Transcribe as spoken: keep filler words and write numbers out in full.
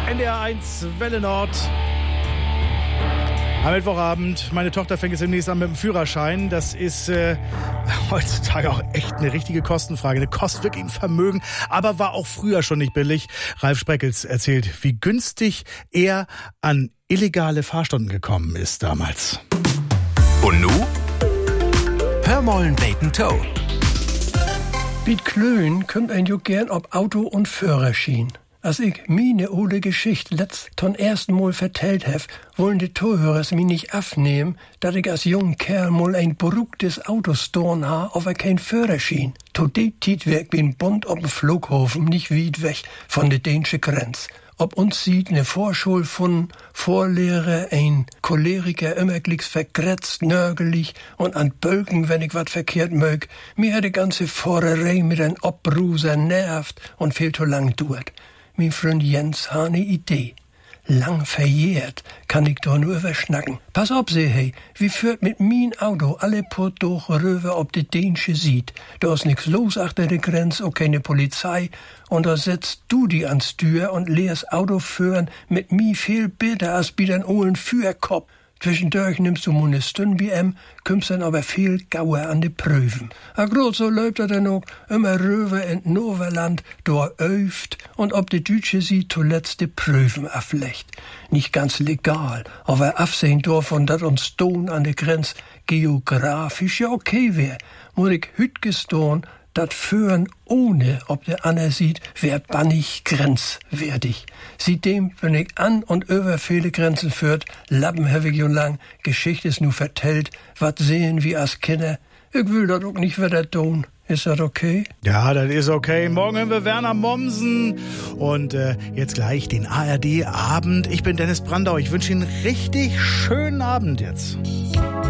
N D R eins Welle Nord. Am Mittwochabend, meine Tochter fängt jetzt demnächst an mit dem Führerschein. Das ist äh, heutzutage auch echt eine richtige Kostenfrage. Eine kostet wirklich ein Vermögen, aber war auch früher schon nicht billig. Ralf Spreckels erzählt, wie günstig er an illegale Fahrstunden gekommen ist damals. Und nu? Hör mollen Bacon Toe. Wie Klöen kümmt ein jo gern ob Auto und Führerschein. Als ich meine ole Geschichte letzt zum ersten Mal vertellt hef, wollen die Zuhörers mi nicht abnehmen, dass ich als junger Kerl mal ein beruhigtes Auto storen ha, aber kein Führerschein. To de Tiet werk bin Bund ob'n Flughafen nicht weit weg von der dänische Grenz. Ob uns sieht ne Vorschul von Vorlehrer, ein Choleriker, immer glicks vergrätzt, nörgelig und an Bölken, wenn ich wat verkehrt mög. Mir hat die ganze Fahrerei mit ein Obruser nervt und viel zu lang dauert. Mein Freund Jens ha ne Idee. Lang verjährt kann ich doch nur überschnacken. Pass auf, seh hey, wie führt mit mein Auto alle Port durch rüber ob de dänische sieht. Da ist nix los achter der Grenz, auch keine Polizei. Und da setzt du die ans Tür und lehrst Auto führen mit mi viel besser als bi den ohlen Führerkopf. Zwischendurch nimmst du mo ne Stund wie em, kümmst dann aber viel gauer an de Prüfen. A grad so läuft er dann auch immer rüber in Noverland, da öft und ob de Dütsche sie zuletzt de Prüfen aflecht. Nicht ganz legal, aber afsehen davon, dat uns Don an de Grenz geografisch ja okay wär. Muss ich hüt gestohn, dat Führen ohne, ob der Anna sieht, wär bannig grenzwertig. Seitdem, wenn ich an und über viele Grenzen führt, Lappen hab ich jo lang, Geschichte ist nu vertellt, wat sehen wir als Kinder. Ich will dat auch nicht wieder tun. Ist das okay? Ja, das ist okay. Morgen hören wir Werner Mommsen. Und äh, jetzt gleich den A R D-Abend. Ich bin Dennis Brandau. Ich wünsche Ihnen einen richtig schönen Abend jetzt.